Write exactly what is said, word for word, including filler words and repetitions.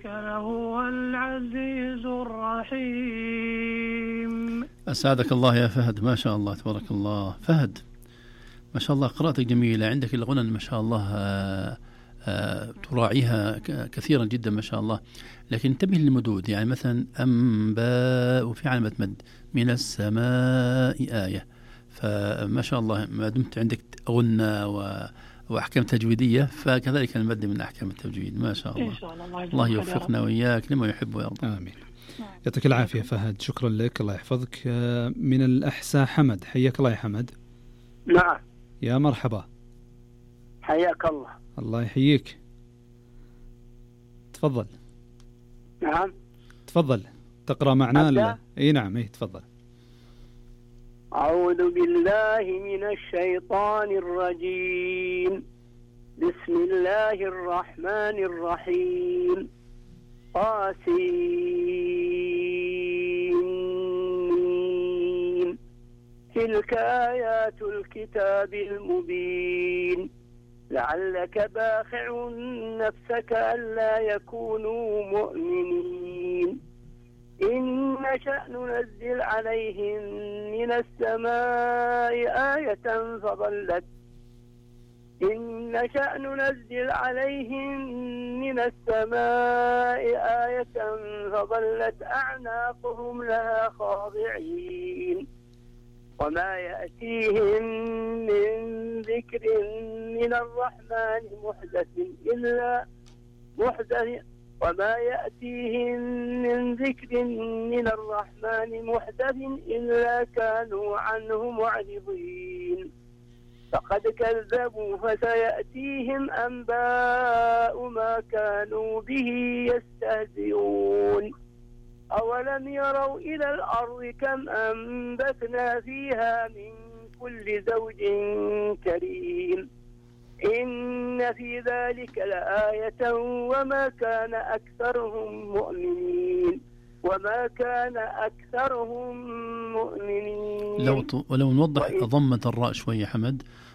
إنك لهو العزيز الرحيم. أسعدك الله يا فهد، ما شاء الله تبارك الله. فهد ما شاء الله قراءتك جميلة، عندك الغنى ما شاء الله آآ آآ تراعيها كثيرا جدا ما شاء الله، لكن انتبه للمدود، يعني مثلا أنباء وفي علامة مد، من السماء آية، فما شاء الله ما دمت عندك غنى و وأحكام تجويدية فكذلك المد من أحكام التجويد ما شاء الله. إن شاء الله. الله يوفقنا وإياك لما يحب ويرضى. آمين. يعطيك العافية فهد، شكرا لك، الله يحفظك. من الأحساء حمد، حياك الله يا حمد. نعم. يا مرحبا. حياك الله. الله يحييك. تفضل. نعم. تفضل تقرأ معنا ال... اي نعم اي تفضل. أعوذ بالله من الشيطان الرجيم. بسم الله الرحمن الرحيم. طاسين. تلك آيات الكتاب المبين. لعلك باخع نفسك ألا يكونوا مؤمنين. إن نشأ ننزل عليهم من السماء آية فظلت إن نشأ ننزل عليهم من السماء آية فظلت أعناقهم لها خاضعين. وما يأتيهم من ذكر من الرحمن محدث إلا محدث وما يأتيهم من ذكر من الرحمن محدث إلا كانوا عنه معرضين. فقد كذبوا فسيأتيهم أنباء ما كانوا به يستهزئون. أولم يروا إلى الأرض كم أنبتنا فيها من كل زوج كريم. إن في ذلك لآية وما كان أكثرهم مؤمنين وما كان أكثرهم مؤمنين. لو ط... ولو نوضح ضمة الراء شوية حمد،